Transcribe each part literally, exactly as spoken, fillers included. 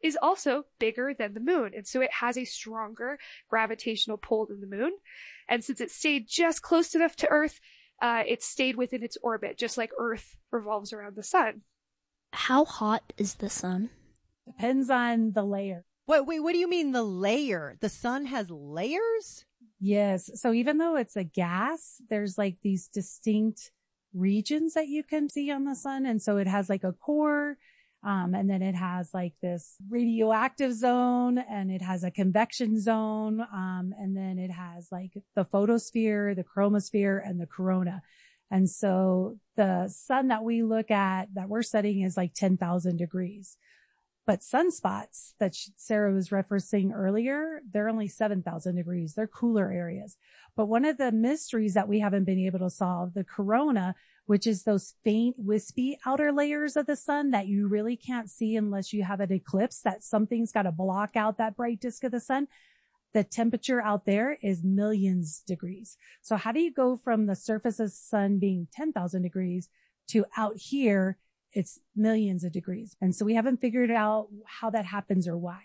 is also bigger than the moon. And so it has a stronger gravitational pull than the moon. And since it stayed just close enough to Earth, uh, it stayed within its orbit, just like Earth revolves around the sun. How hot is the sun? Depends on the layer. Wait, wait, what do you mean the layer? The sun has layers? Yes. So even though it's a gas, there's like these distinct regions that you can see on the sun. And so it has like a core, um, and then it has like this radioactive zone, and it has a convection zone. Um, and then it has like the photosphere, the chromosphere, and the corona. And so the sun that we look at, that we're studying, is like ten thousand degrees. But sunspots that Sarah was referencing earlier, they're only seven thousand degrees. They're cooler areas. But one of the mysteries that we haven't been able to solve, the corona, which is those faint, wispy outer layers of the sun that you really can't see unless you have an eclipse, that something's got to block out that bright disk of the sun. The temperature out there is millions degrees. So how do you go from the surface of the sun being ten thousand degrees to out here, it's millions of degrees? And so we haven't figured out how that happens or why.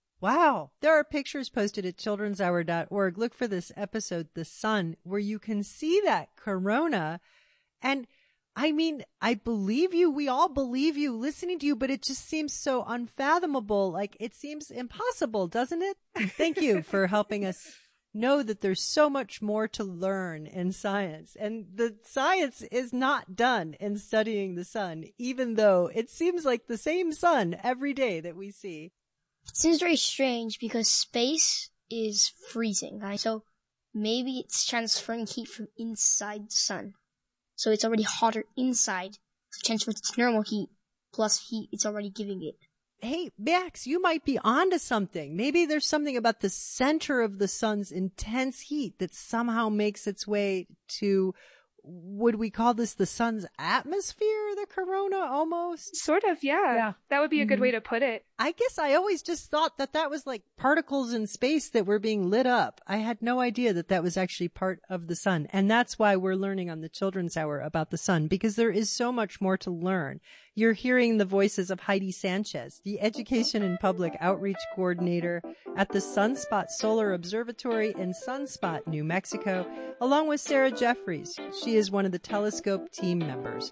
Wow. There are pictures posted at children's hour dot org. Look for this episode, The Sun, where you can see that corona. And I mean, I believe you. We all believe you listening to you, but it just seems so unfathomable. Like, it seems impossible, doesn't it? Thank you for helping us know that there's so much more to learn in science. And the science is not done in studying the sun, even though it seems like the same sun every day that we see. It seems very strange because space is freezing, right? So maybe it's transferring heat from inside the sun. So it's already hotter inside. So transfers its normal heat plus heat it's already giving it. Hey, Max, you might be onto something. Maybe there's something about the center of the sun's intense heat that somehow makes its way to, would we call this the sun's atmosphere, the corona almost? Sort of, yeah. Yeah. That would be a good Mm-hmm. way to put it. I guess I always just thought that that was like particles in space that were being lit up. I had no idea that that was actually part of the sun. And that's why we're learning on the Children's Hour about the sun, because there is so much more to learn. You're hearing the voices of Heidi Sanchez, the Education and Public Outreach Coordinator at the Sunspot Solar Observatory in Sunspot, New Mexico, along with Sarah Jeffries. She is one of the Telescope team members.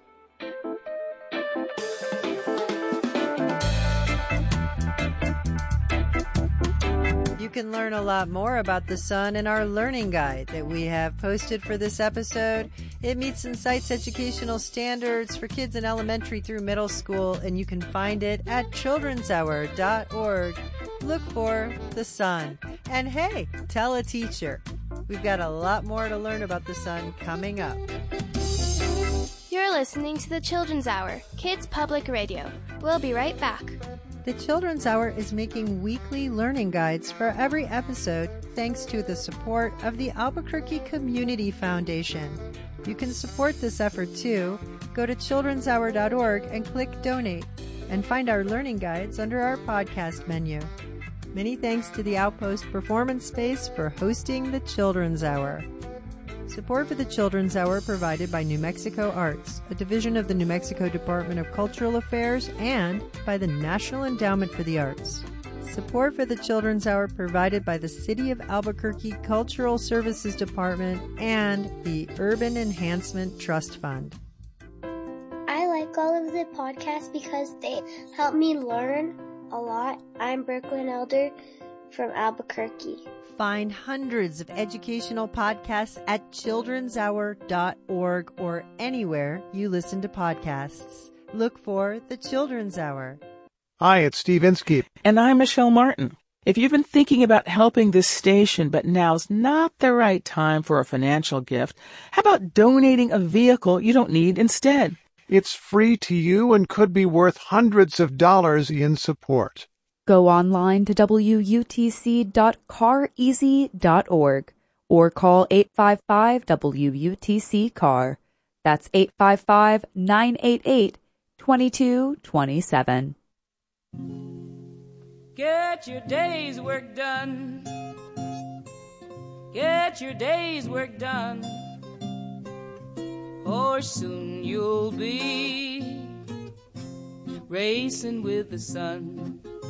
You can learn a lot more about the sun in our learning guide that we have posted for this episode. It meets and cites educational standards for kids in elementary through middle school, and you can find it at children's hour dot org. Look for the sun. And hey, tell a teacher. We've got a lot more to learn about the sun coming up. You're listening to the Children's Hour, Kids Public Radio. We'll be right back. The Children's Hour is making weekly learning guides for every episode thanks to the support of the Albuquerque Community Foundation. You can support this effort too. Go to children's hour dot org and click Donate and find our learning guides under our podcast menu. Many thanks to the Outpost Performance Space for hosting the Children's Hour. Support for the Children's Hour provided by New Mexico Arts, a division of the New Mexico Department of Cultural Affairs, and by the National Endowment for the Arts. Support for the Children's Hour provided by the City of Albuquerque Cultural Services Department and the Urban Enhancement Trust Fund. I like all of the podcasts because they help me learn a lot. I'm Brooklyn Elder from Albuquerque. Find hundreds of educational podcasts at children's hour dot org or anywhere you listen to podcasts. Look for the Children's Hour. Hi, it's Steve Inskeep. And I'm Michelle Martin. If you've been thinking about helping this station, but now's not the right time for a financial gift, how about donating a vehicle you don't need instead? It's free to you and could be worth hundreds of dollars in support. Go online to W U T C dot car easy dot org or call eight five five W U T C C A R. That's eight five five, nine eight eight, two two two seven. Get your day's work done. Get your day's work done. Or soon you'll be racing with the sun.